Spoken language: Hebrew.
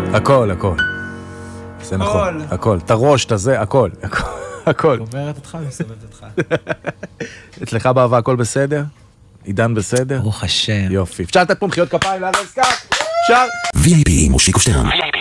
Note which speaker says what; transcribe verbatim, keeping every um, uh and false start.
Speaker 1: הכל, הכל. זה נכון, הכל. את הראש, את הזה, הכל, הכל.
Speaker 2: גומרת אותך ומסובבת אותך.
Speaker 1: אצלך באהבה הכל בסדר? עידן בסדר?
Speaker 2: ברוך השם.
Speaker 1: יופי. אפשר לתת פה מחיאות כפיים לאללה סקאט? אפשר?
Speaker 3: וי איי פי עם מושיקו שטרן.